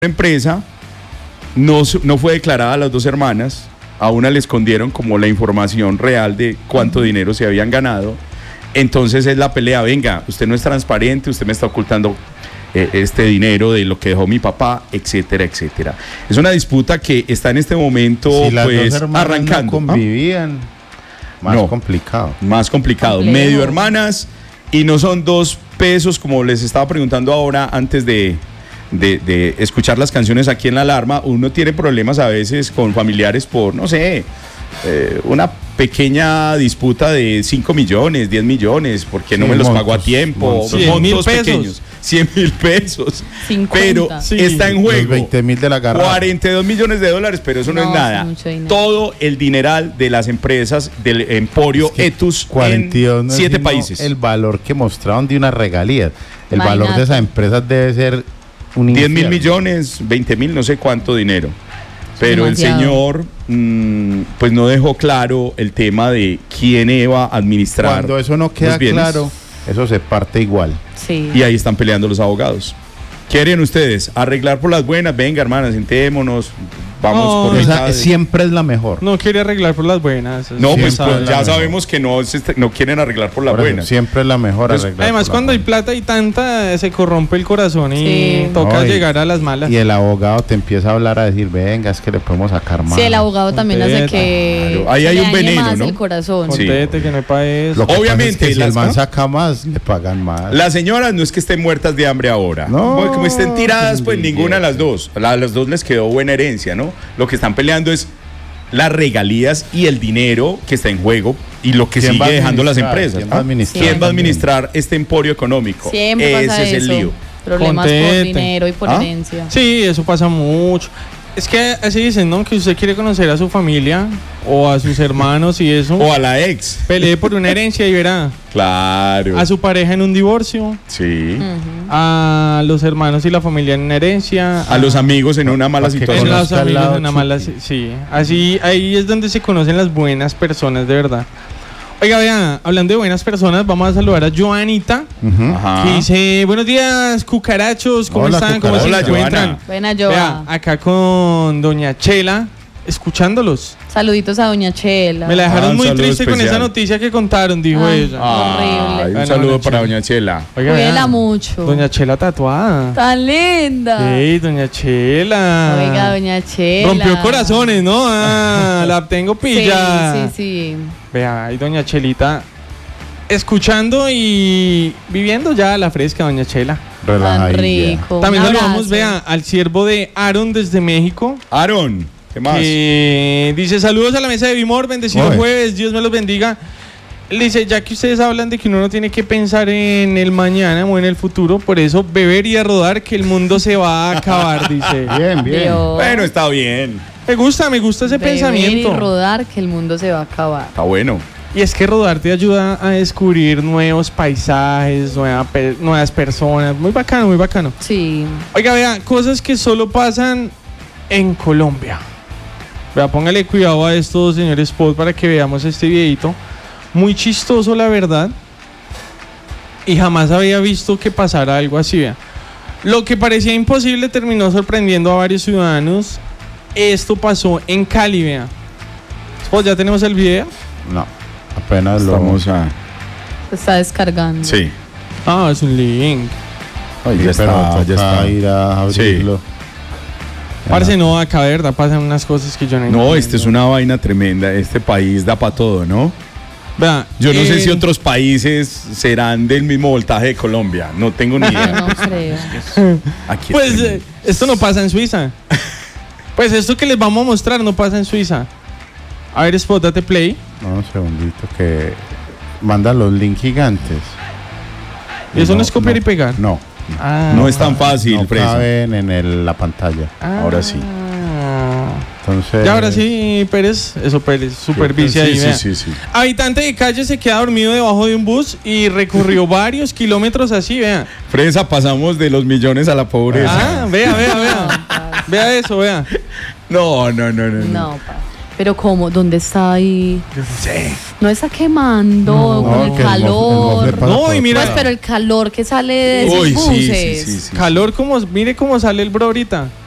empresa no fue declarada a las dos hermanas. A una le escondieron como la información real de cuánto dinero se habían ganado. Entonces es la pelea, venga, usted no es transparente, usted me está ocultando este dinero de lo que dejó mi papá, etcétera, etcétera. Es una disputa que está en este momento si las pues dos hermanas arrancando. No convivían, más complicado. Más complicado, complejo. Medio hermanas y no son 2 pesos como les estaba preguntando ahora antes de escuchar las canciones aquí en La Alarma. Uno tiene problemas a veces con familiares por, no sé, una pequeña disputa de 5 millones, 10 millones, porque no me los pagó a tiempo, montos pequeños, 100,000 pesos, 50. pero está en juego 20,000 de la garrafa, 42 millones de dólares, pero eso no es nada. Todo el dineral de las empresas del emporio Etus 42 en no 7 es países. El valor que mostraron de una regalía, el Imagínate. valor de esas empresas debe ser un 10,000 infierno. millones, 20,000, no sé cuánto dinero. Pero Demasiado. el señor pues no dejó claro el tema de quién iba a administrar. Cuando eso no queda los bienes. claro, eso se parte igual. Sí. Y ahí están peleando los abogados. ¿Qué harían ustedes? ¿Arreglar por las buenas? Venga, hermanas, sentémonos, vamos No, por O sea, mitades. siempre es la mejor. No quiere arreglar por las buenas. No, pues, siempre es la ya mejor. sabemos que no quieren arreglar por las Por eso, buenas. siempre es la mejor Pues, arreglar. Además, por cuando la hay plata y tanta, se corrompe el corazón y Sí. toca No, llegar a las malas. Y el abogado te empieza a hablar a decir, venga, es que le podemos sacar más. Sí, el abogado también hace que Claro, ahí hay se un le dañe veneno, más ¿no? el corazón. Sí. Contete, que no hay para eso. Lo que pasa Obviamente, es que si las- el man ¿no? saca más, le pagan más. Las señoras no es que estén muertas de hambre ahora. No, Porque como estén tiradas, pues billete. ninguna de las dos. A las dos les quedó buena herencia, ¿no? Lo que están peleando es las regalías y el dinero que está en juego y lo que ¿Quién va sigue a dejando las administrar? empresas. ¿Quién va a ¿Ah? administrar? ¿Quién va a administrar este emporio económico? Siempre Ese pasa es el eso. lío. Problemas por Contete. dinero y por ¿Ah? herencia. Sí, eso pasa mucho. Es que así dicen, ¿no? Que usted quiere conocer a su familia o a sus hermanos y eso. O a la ex. Pelee por una herencia y verá. Claro. A su pareja en un divorcio, Sí. a los hermanos y la familia en una herencia. A los amigos en una mala para que En situación. los conozca al amigos lado en una mala. Chucky. Sí, así, ahí es donde se conocen las buenas personas de verdad. Oiga, vea, hablando de buenas personas, vamos a saludar a Joanita, Ujú. Ajá. que dice, buenos días, cucarachos, ¿cómo Hola, están? ¿Cómo se Hola, encuentran? Joana. Buena, Vea, Joa. acá con doña Chela, escuchándolos. Saluditos a doña Chela. Me la dejaron un muy saludo triste con especial. esa noticia que contaron, dijo Ay. ella. Ay, un Bueno, saludo doña para Chela. doña Chela. Oiga, Cuídela vea, mucho. doña Chela tatuada. Tan linda. Sí, doña Chela. Oiga, doña Chela. Rompió corazones, ¿no? Ah, la tengo pilla. Sí, sí, sí. Vea, ahí doña Chelita escuchando y viviendo ya a la fresca, doña Chela. Tan Relajadilla. rico. También Un saludamos, abrazo. vea, al siervo de Aaron desde México, Aaron, ¿qué más? que dice saludos a la mesa de Bimor, bendecido Oye. jueves, Dios me los bendiga. Él dice, ya que ustedes hablan de que uno no tiene que pensar en el mañana o en el futuro, por eso beber y a rodar que el mundo se va a acabar, dice. Bien, bien. Dios. Bueno, está bien. Me gusta ese Beber pensamiento. y rodar que el mundo se va a acabar. Está bueno. Y es que rodar te ayuda a descubrir nuevos paisajes, nuevas personas. Muy bacano, muy bacano. Sí. Oiga, vea, cosas que solo pasan en Colombia. Vea, póngale cuidado a estos señores Spot para que veamos este videito. Muy chistoso, la verdad. Y jamás había visto que pasara algo así, vea. Lo que parecía imposible terminó sorprendiendo a varios ciudadanos. Esto pasó en Cali, vea. Spot, ¿ya tenemos el video? No, apenas Estamos a... Se está descargando. Sí. Ah, es un link. Ay, Sí, ya pero está, ya toca está. ir a abrirlo. Parce, no, acá de verdad pasan unas cosas que yo no entiendo. No, este es una vaina tremenda. Este país da para todo, ¿no? Vea, Yo no sé si otros países serán del mismo voltaje de Colombia. No tengo ni idea. No creo. Aquí es Pues tremendo. esto no pasa en Suiza. Pues esto que les vamos a mostrar no pasa en Suiza. A ver, Spot, date play. No, un segundito que manda los links gigantes. ¿Eso no es copiar y pegar? No, Ah, No es tan fácil, no Fresa. caben en la pantalla. ahora sí. Entonces, Ya, ahora sí, Pérez. Eso, Pérez, supervisia ahí. Sí, vea. sí, sí, sí. Habitante de calle se queda dormido debajo de un bus y recorrió varios kilómetros así, vea. Fresa, pasamos de los millones a la pobreza. Ah, vea. Vea eso, vea. No. No, pa. Pero ¿cómo? ¿Dónde está ahí? Sí. No está quemando no, con el que el calor. mofle pasa No, por y mira- Pues, pero el calor que sale de esos Uy, buses. sí. Calor como, mire cómo sale el bro ahorita.